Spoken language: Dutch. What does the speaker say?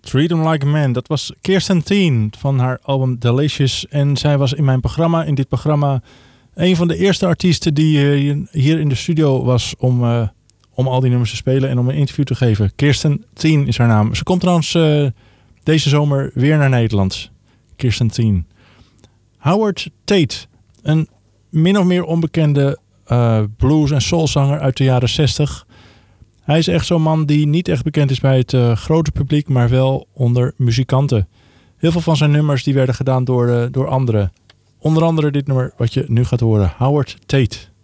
Treat 'em Like a Man. Dat was Kirsten Teen van haar album Delicious. En zij was in dit programma, een van de eerste artiesten die hier in de studio was om al die nummers te spelen en om een interview te geven. Kirsten Teen is haar naam. Ze komt trouwens deze zomer weer naar Nederland. Kirsten Teen. Howard Tate. Een min of meer onbekende blues- en soulzanger uit de jaren 60. Hij is echt zo'n man die niet echt bekend is bij het grote publiek, maar wel onder muzikanten. Heel veel van zijn nummers die werden gedaan door anderen. Onder andere dit nummer wat je nu gaat horen. Howard Tate.